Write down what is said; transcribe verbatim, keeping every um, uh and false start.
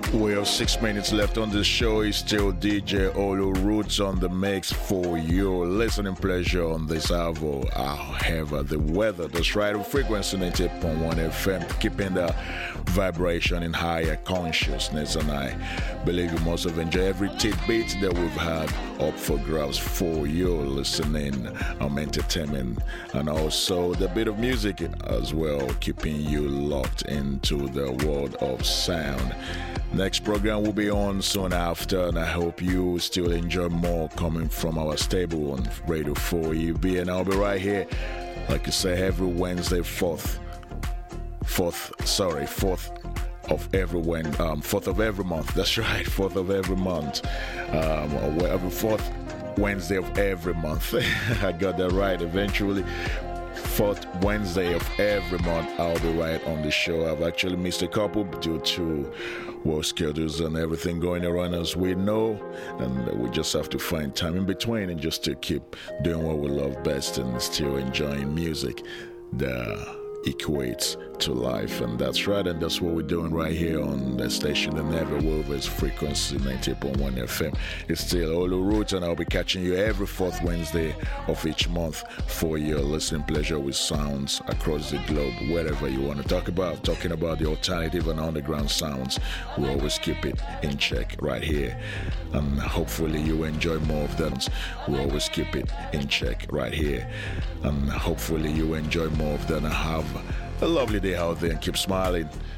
We have six minutes left on the show. It's still D J Olu Roots on the mix for your listening pleasure on this hour. However, the weather, that's right, frequency ninety-eight point one F M, keeping the vibration in higher consciousness. And I believe you must have enjoyed every tidbit that we've had up for grabs for your listening, um, entertainment, and also the bit of music as well, keeping you locked into the world of sound. Next program will be on soon after, and I hope you still enjoy more coming from our stable on Radio four E B. And I'll be right here, like I say, every Wednesday, fourth, fourth, sorry, fourth of every when, um, fourth of every month. That's right, fourth of every month, um, or every fourth Wednesday of every month. I got that right eventually. Fourth Wednesday of every month, I'll be right on the show. I've actually missed a couple due to work schedules and everything going around, as we know, and we just have to find time in between and just to keep doing what we love best and still enjoying music that equates to life. And that's right, and that's what we're doing right here on the station that never moves, frequency ninety-eight point one F M. It's still Olu Roots, and I'll be catching you every fourth Wednesday of each month for your listening pleasure with sounds across the globe, wherever you want to talk about, talking about the alternative and underground sounds. We always keep it in check right here, and hopefully you enjoy more of them. We always keep it in check right here, and hopefully you enjoy more of them and have a lovely day out there and keep smiling.